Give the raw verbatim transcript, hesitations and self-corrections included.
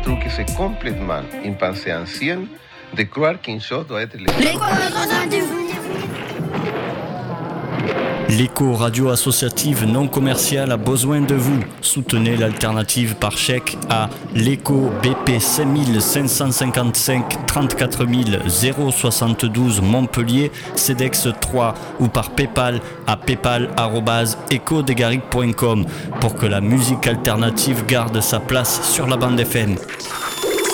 trouve que c'est complètement une pensée ancienne de croire qu'une chose doit être l'écho. L'écho radio associative non commerciale a besoin de vous. Soutenez l'alternative par chèque à l'écho B P cinq cinq cinq cinq trente-quatre mille soixante-douze Montpellier, CEDEX trois ou par Paypal à paypal arobase echo degaric point com pour que la musique alternative garde sa place sur la bande F M.